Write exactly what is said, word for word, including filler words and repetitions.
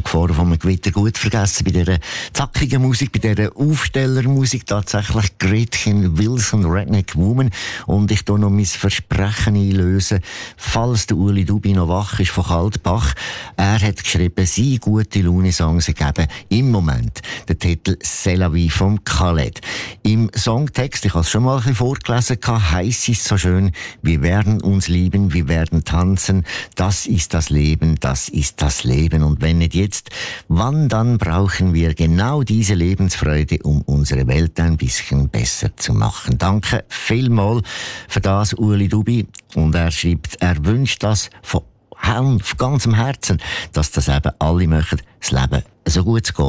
Gefahr von einem Gewitter gut vergessen bei dieser zackigen Musik, bei dieser Aufstellermusik. Tatsächlich Gretchen Wilson, Redneck Woman. Und ich tue noch mein Versprechen einlösen, falls der Ueli Dubi noch wach ist von Kaltbach. Er hat geschrieben, sie gute Laune-Songs ergeben im Moment den Titel C'est la vie vom Khaled. Im Songtext, ich habe es schon mal ein bisschen vorgelesen, heisst es so schön, wir werden uns lieben, wir werden tanzen, das ist das Leben, das ist das Leben. Und wenn nicht jetzt, wann dann brauchen wir genau diese Lebensfreude, um unsere Welt ein bisschen besser zu machen. Danke vielmals für das, Ueli Dubi. Und er schreibt, er wünscht das von, von ganzem Herzen, dass das eben alle möchten, das Leben so gut geht.